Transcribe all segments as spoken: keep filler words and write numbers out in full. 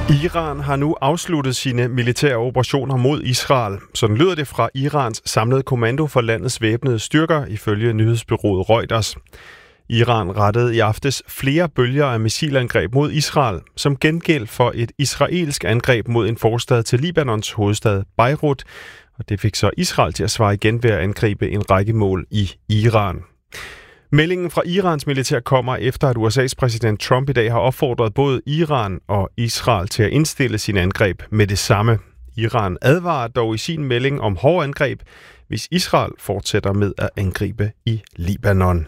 Iran har nu afsluttet sine militære operationer mod Israel. Sådan lyder det fra Irans samlede kommando for landets væbnede styrker, ifølge nyhedsbureauet Reuters. Iran rettede i aftes flere bølger af missilangreb mod Israel, som gengæld for et israelsk angreb mod en forstad til Libanons hovedstad Beirut, og det fik så Israel til at svare igen ved at angribe en række mål i Iran. Meldingen fra Irans militær kommer efter, at U S A's præsident Trump i dag har opfordret både Iran og Israel til at indstille sine angreb med det samme. Iran advarer dog i sin melding om hårde angreb, hvis Israel fortsætter med at angribe i Libanon.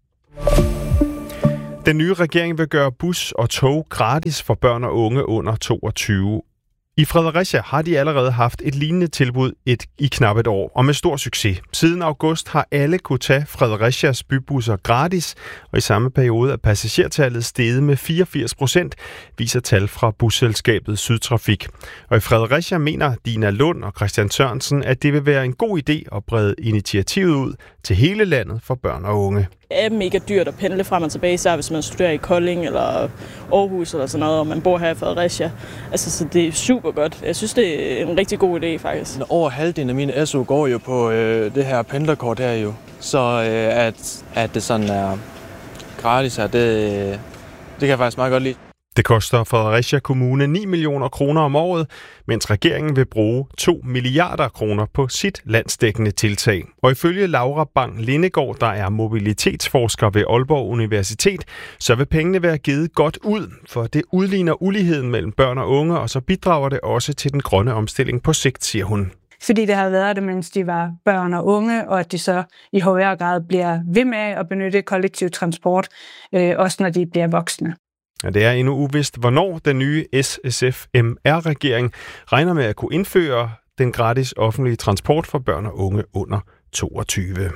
Den nye regering vil gøre bus og tog gratis for børn og unge under toogtyve. I Fredericia har de allerede haft et lignende tilbud et, i knap et år, og med stor succes. Siden august har alle kunne tage Fredericias bybusser gratis, og i samme periode er passagertallet steget med fireogfirs procent, viser tal fra busselskabet Sydtrafik. Og i Fredericia mener Dina Lund og Christian Sørensen, at det vil være en god idé at brede initiativet ud til hele landet for børn og unge. Det er mega dyrt at pendle frem og tilbage, især hvis man studerer i Kolding eller Aarhus eller sådan noget, og man bor her i Fredericia. Altså, så det er super godt. Jeg synes, det er en rigtig god idé, faktisk. Over halvdelen af mine S U går jo på øh, det her pendlerkort her jo. Så øh, at, at det sådan er gratis her, det, det kan jeg faktisk meget godt lide. Det koster Fredericia Kommune ni millioner kroner om året, mens regeringen vil bruge to milliarder kroner på sit landsdækkende tiltag. Og ifølge Laura Bang Lindegaard, der er mobilitetsforsker ved Aalborg Universitet, så vil pengene være givet godt ud, for det udligner uligheden mellem børn og unge, og så bidrager det også til den grønne omstilling på sigt, siger hun. Fordi det har været det, mens de var børn og unge, og at de så i højere grad bliver ved med at benytte kollektiv transport, øh, også når de bliver voksne. Ja, det er endnu uvist, hvornår den nye S S F M R-regering regner med at kunne indføre den gratis offentlige transport for børn og unge under toogtyve.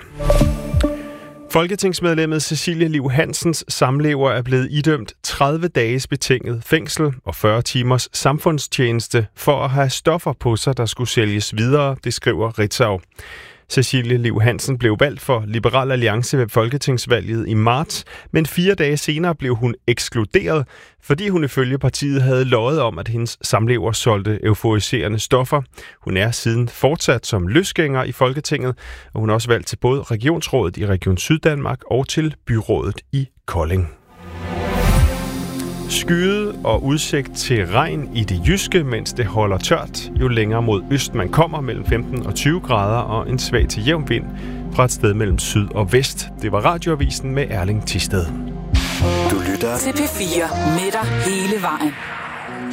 Folketingsmedlemmet Cecilie Liv Hansens samlever er blevet idømt tredive dages betinget fængsel og fyrre timers samfundstjeneste for at have stoffer på sig, der skulle sælges videre, det skriver Ritzau. Cecilie Liv Hansen blev valgt for Liberal Alliance ved folketingsvalget i marts, men fire dage senere blev hun ekskluderet, fordi hun ifølge partiet havde løjet om, at hendes samlever solgte euforiserende stoffer. Hun er siden fortsat som løsgænger i Folketinget, og hun er også valgt til både Regionsrådet i Region Syddanmark og til Byrådet i Kolding. Skyet og udsigt til regn i det jyske, mens det holder tørt. Jo længere mod øst man kommer, mellem femten og tyve grader, og en svag til jævn vind fra et sted mellem syd og vest. Det var Radioavisen med Erling Thisted. Du lytter til P fire med dig hele vejen.